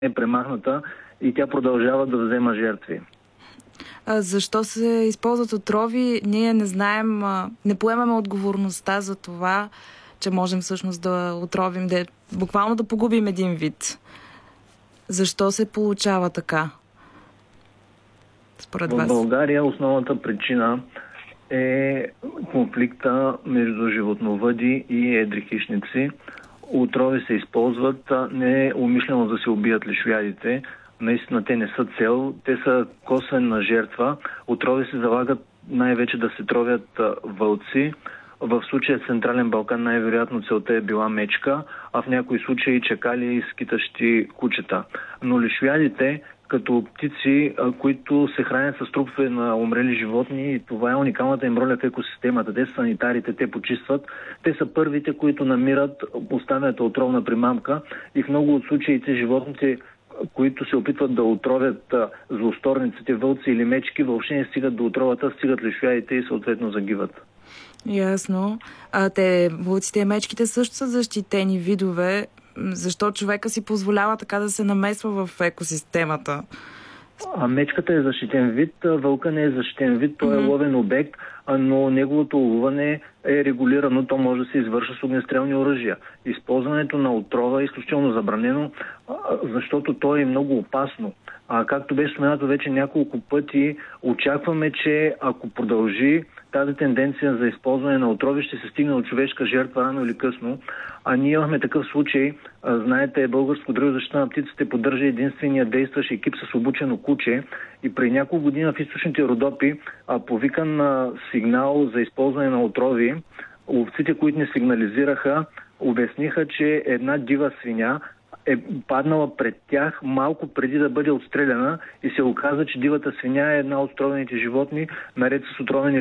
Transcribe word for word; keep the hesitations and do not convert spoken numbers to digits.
е премахната и тя продължава да взема жертви. А защо се използват отрови? Ние не знаем, не поемаме отговорността за това, че можем всъщност да отровим, да, буквално да погубим един вид. Защо се получава така? Според вас? В България основната причина е конфликта между животновъди и едри хищници. Отрови се използват не умишлено да се убият лишоядите. Наистина те не са цел, те са косвена жертва. Отрови се залагат най-вече да се тровят вълци. В случая в Централен Балкан най-вероятно целта е била мечка, а в някои случаи чакали и скитащи кучета. Но лишоядите, като птици, които се хранят с трупове на умрели животни, и това е уникалната им роля в екосистемата. Те са санитарите, те почистват. Те са първите, които намират останалата отровна примамка и в много от случаите животните, които се опитват да отровят злосторниците, вълци или мечки, въобще не стигат до отровата, стигат лишоядите и съответно загиват. Ясно. А те, вълците и мечките също са защитени видове. Защо човека си позволява така да се намесва в екосистемата? А мечката е защитен вид, вълка не е защитен вид, той е ловен обект, но неговото ловуване е регулирано, то може да се извършва с огнестрелни оръжия. Използването на отрова е изключително забранено, защото то е много опасно. А както беше споменато вече няколко пъти, очакваме, че ако продължи тази тенденция за използване на отрови, ще се стигне от човешка жертва рано или късно. А ние имахме такъв случай. Знаете, Българско дружество за защита на птиците поддържа единствения действащ екип с обучено куче и при няколко години в източните Родопи, повикан сигнал за използване на отрови, ловците, които не сигнализираха, обясниха, че една дива свиня е паднала пред тях малко преди да бъде отстреляна и се оказа, че дивата свиня е една от отровените животни, наред с отровени